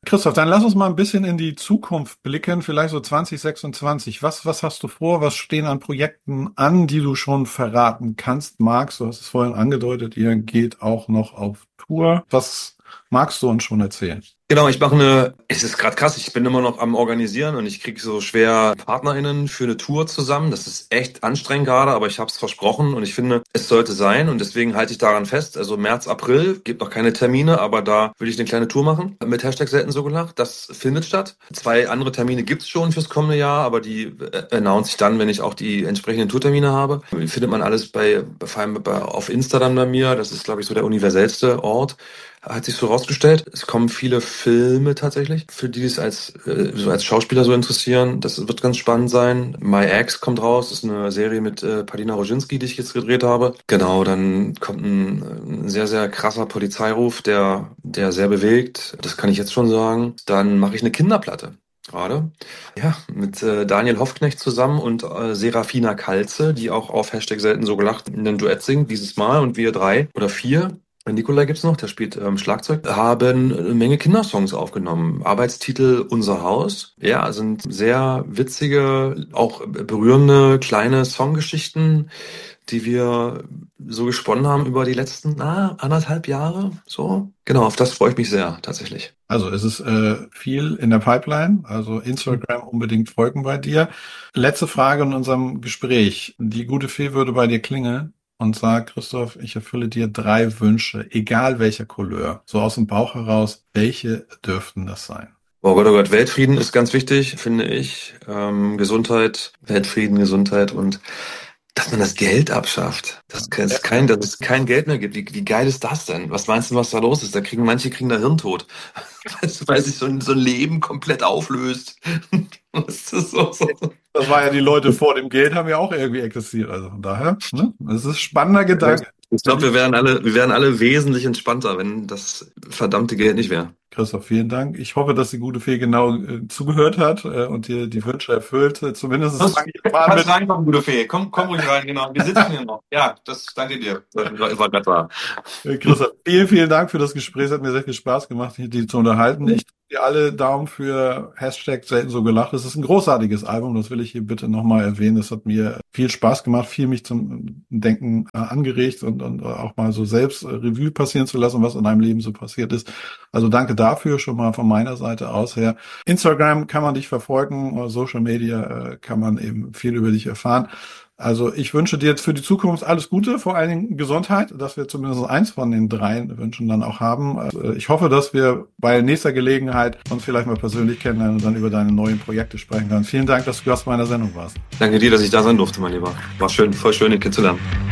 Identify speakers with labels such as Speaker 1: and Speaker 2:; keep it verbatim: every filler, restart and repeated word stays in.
Speaker 1: Christoph, dann lass uns mal ein bisschen in die Zukunft blicken, vielleicht so zwanzig sechsundzwanzig. Was, was hast du vor? Was stehen an Projekten an, die du schon verraten kannst, magst? Du hast es vorhin angedeutet, ihr geht auch noch auf Tour. Was magst du uns schon erzählen?
Speaker 2: Genau, ich mache eine, es ist gerade krass, ich bin immer noch am Organisieren und ich kriege so schwer PartnerInnen für eine Tour zusammen. Das ist echt anstrengend gerade, aber ich habe es versprochen und ich finde, es sollte sein und deswegen halte ich daran fest. Also März, April, gibt noch keine Termine, aber da will ich eine kleine Tour machen mit Hashtag selten so gelacht. Das findet statt. Zwei andere Termine gibt's schon fürs kommende Jahr, aber die äh, announce ich dann, wenn ich auch die entsprechenden Tourtermine habe. Die findet man alles bei, vor allem bei, auf Instagram bei mir. Das ist, glaube ich, so der universellste Ort. Hat sich so rausgestellt. Es kommen viele Filme tatsächlich, für die es als, äh, so als Schauspieler so interessieren. Das wird ganz spannend sein. My Ex kommt raus. Das ist eine Serie mit äh, Paulina Roginski, die ich jetzt gedreht habe. Genau, dann kommt ein, ein sehr, sehr krasser Polizeiruf, der, der sehr bewegt. Das kann ich jetzt schon sagen. Dann mache ich eine Kinderplatte. Gerade. Ja, mit äh, Daniel Hoffknecht zusammen und äh, Serafina Kalze, die auch auf Hashtag selten so gelacht in den Duett singt, dieses Mal. Und wir drei oder vier, Nikolai gibt's noch, der spielt ähm, Schlagzeug, haben eine Menge Kindersongs aufgenommen. Arbeitstitel Unser Haus. Ja, sind sehr witzige, auch berührende kleine Songgeschichten, die wir so gesponnen haben über die letzten ah, anderthalb Jahre. So, genau, auf das freue ich mich sehr, tatsächlich.
Speaker 1: Also es ist äh, viel in der Pipeline, also Instagram unbedingt folgen bei dir. Letzte Frage in unserem Gespräch. Die gute Fee würde bei dir klingeln und sagt, Christoph, ich erfülle dir drei Wünsche, egal welcher Couleur, so aus dem Bauch heraus, welche dürften das sein?
Speaker 2: Oh Gott, oh Gott, Weltfrieden ist ganz wichtig, finde ich. Ähm, Gesundheit, Weltfrieden, Gesundheit und dass man das Geld abschafft. Dass es kein, dass es kein Geld mehr gibt. Wie, wie geil ist das denn? Was meinst du, was da los ist? Da kriegen manche kriegen da Hirntod. Weil sich so ein, so ein Leben komplett auflöst. Das ist so, so.
Speaker 1: Das war ja, die Leute vor dem Geld haben ja auch irgendwie existiert. Also von daher, ne? Das ist ein spannender Gedanke.
Speaker 2: Ich glaube, wir wären alle, wir wären alle wesentlich entspannter, wenn das verdammte Geld nicht wäre.
Speaker 1: Christoph, vielen Dank. Ich hoffe, dass die gute Fee genau äh, zugehört hat äh, und dir die Wünsche erfüllt. Äh, Zumindest
Speaker 2: Was?
Speaker 1: fange ich mal an
Speaker 2: Kannst
Speaker 1: mit.
Speaker 2: reinkommen, gute Fee. Komm, komm ruhig rein, genau. Wir sitzen hier noch. Ja, das danke dir. Das war gerade wahr.
Speaker 1: Äh, Christoph, vielen, vielen Dank für das Gespräch. Es hat mir sehr viel Spaß gemacht, die zu unterhalten. Ich drücke dir alle Daumen für Hashtag selten so gelacht. Es ist ein großartiges Album, das will ich hier bitte nochmal erwähnen. Es hat mir viel Spaß gemacht, viel mich zum Denken äh, angeregt und, und auch mal so selbst äh, Revue passieren zu lassen, was in deinem Leben so passiert ist. Also danke dafür schon mal von meiner Seite aus her. Instagram kann man dich verfolgen, oder Social Media äh, kann man eben viel über dich erfahren. Also ich wünsche dir jetzt für die Zukunft alles Gute, vor allen Dingen Gesundheit, dass wir zumindest eins von den dreien Wünschen dann auch haben. Also ich hoffe, dass wir bei nächster Gelegenheit uns vielleicht mal persönlich kennenlernen und dann über deine neuen Projekte sprechen können. Vielen Dank, dass du Gast meiner Sendung warst.
Speaker 2: Danke dir, dass ich da sein durfte, mein Lieber. War schön, voll schön, dich kennenzulernen.